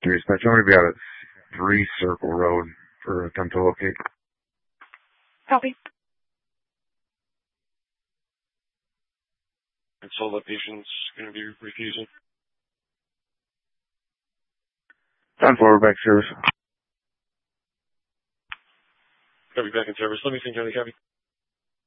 Dispatch, I'm going to be out at 3 Circle Road for attempt to locate. Copy. And so the patient's going to be refusing. 10-4, back service. Copy, back in service. Let me think, Charlie, copy.